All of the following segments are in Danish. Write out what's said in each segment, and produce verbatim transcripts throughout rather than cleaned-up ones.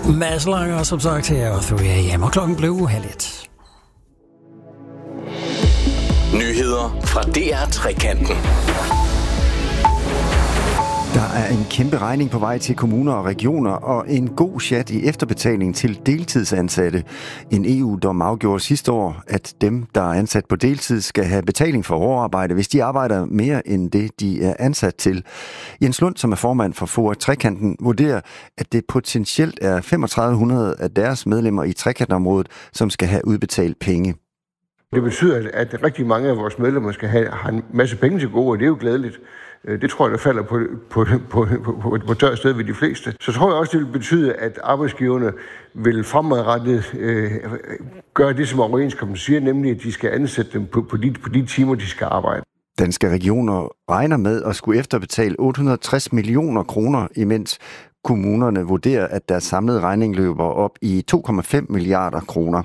Mads Langer, som sagt, her og tre a m, og klokken blev halv et. Nyheder fra D R Trekanten. Der er en kæmpe regning på vej til kommuner og regioner, og en god chat i efterbetaling til deltidsansatte. En E U-dom afgjorde sidste år, at dem, der er ansat på deltid, skal have betaling for overarbejde, hvis de arbejder mere end det, de er ansat til. Jens Lund, som er formand for FOA Trekanten, vurderer, at det potentielt er femogtredive hundrede af deres medlemmer i trekantområdet, som skal have udbetalt penge. Det betyder, at rigtig mange af vores medlemmer skal have, have en masse penge til gode, og det er jo glædeligt. Det tror jeg, der falder på, på, på, på, på tør sted ved de fleste. Så tror jeg også, det vil betyde, at arbejdsgiverne vil fremadrettet øh, gøre det, som overenskomsten siger, nemlig at de skal ansætte dem på, på, de, på de timer, de skal arbejde. Danske regioner regner med at skulle efterbetale otte hundrede og tres millioner kroner, imens kommunerne vurderer, at deres samlede regning løber op i to komma fem milliarder kroner.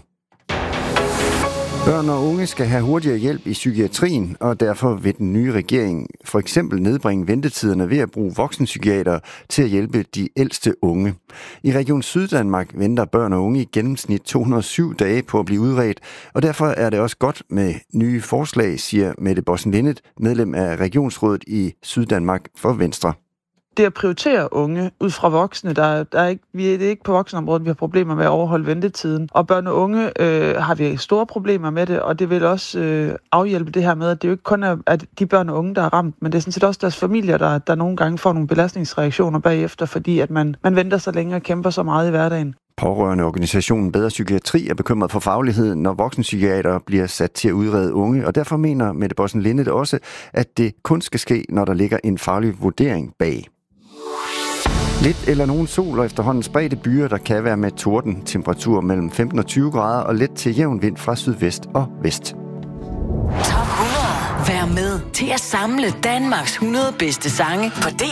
Børn og unge skal have hurtigere hjælp i psykiatrien, og derfor vil den nye regering for eksempel nedbringe ventetiderne ved at bruge voksenpsykiatere til at hjælpe de ældste unge. I Region Syddanmark venter børn og unge i gennemsnit to hundrede og syv dage på at blive udredt, og derfor er det også godt med nye forslag, siger Mette Bossen-Linnet, medlem af Regionsrådet i Syddanmark for Venstre. Det at prioritere unge ud fra voksne, der, der er ikke, vi er det ikke på voksenområdet, vi har problemer med at overholde ventetiden. Og børn og unge øh, har vi store problemer med det, og det vil også øh, afhjælpe det her med, at det jo ikke kun er at de børn og unge, der er ramt, men det er sådan set også deres familier, der, der nogle gange får nogle belastningsreaktioner bagefter, fordi at man, man venter så længe og kæmper så meget i hverdagen. Pårørende organisationen Bedre Psykiatri er bekymret for fagligheden, når voksenpsykiatere bliver sat til at udrede unge, og derfor mener Mette Bossen-Linnet også, at det kun skal ske, når der ligger en faglig vurdering bag. Lidt eller nogen sol og efterhånden spredte byer, der kan være med torden. Temperatur mellem femten og tyve grader og let til jævn vind fra sydvest og vest. Top hundrede. Vær med til at samle Danmarks hundrede bedste sange på D